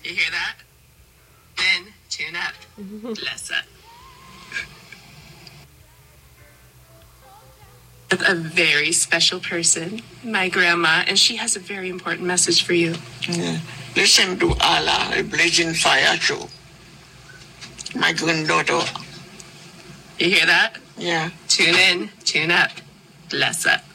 You hear that? Then tune up. Bless up. A very special person, my grandma, and she has a very important message for you. Yeah. Listen to Allah, a blazing fire show. My granddaughter. You hear that? Yeah. Tune in, tune up. Bless up.